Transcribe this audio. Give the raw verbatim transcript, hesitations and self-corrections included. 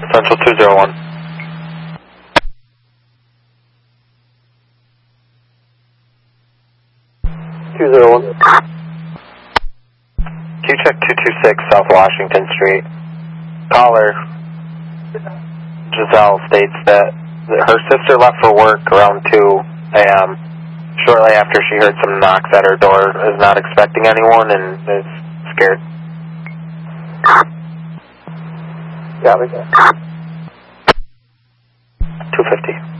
Central two zero one. two zero one. Q-check two two six South Washington Street. Caller Giselle states that her sister left for work around two A M Shortly after she heard some knocks at her door, is not expecting anyone, and is scared. Got it. two fifty.